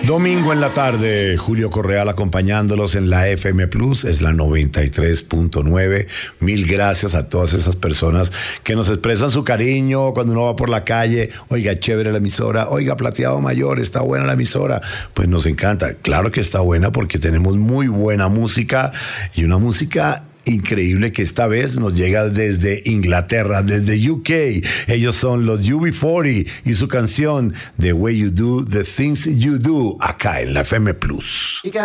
Domingo en la tarde, Julio Correal acompañándolos en la FM Plus, es la 93.9. Mil gracias a todas esas personas que nos expresan su cariño cuando uno va por la calle. Oiga, chévere la emisora. Oiga, Plateado Mayor, está buena la emisora. Pues nos encanta. Claro que está buena porque tenemos muy buena música y una música increíble que esta vez nos llega desde Inglaterra, desde UK. Ellos son los UB40 y su canción The Way You Do, The Things You Do, acá en la FM Plus.